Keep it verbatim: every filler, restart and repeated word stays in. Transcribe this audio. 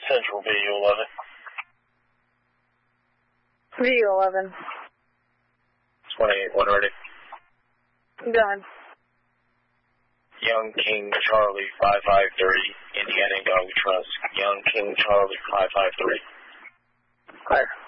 Central V U eleven. V U eleven. twenty-eight one ready. Go ahead. Young King Charlie five five three, Indiana Dog Trust. Young King Charlie five five three. Clear.